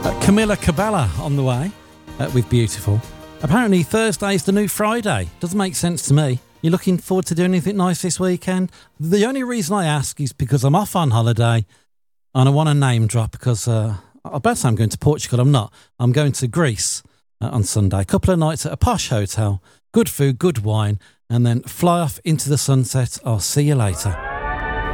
Camila Cabella on the way with Beautiful. Apparently Thursday's the new Friday. Doesn't make sense to me. You looking forward to doing anything nice this weekend? The only reason I ask is because I'm off on holiday and I want a name drop because I bet I'm going to Portugal. I'm not. I'm going to Greece on Sunday. A couple of nights at a posh hotel. Good food, good wine, and then fly off into the sunset. I'll see you later.